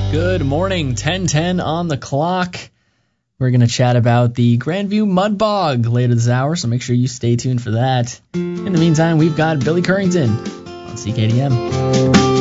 Good morning, 10:10 on the clock. We're going to chat about the Grandview Mud Bog later this hour, so make sure you stay tuned for that. In the meantime, we've got Billy Currington on CKDM.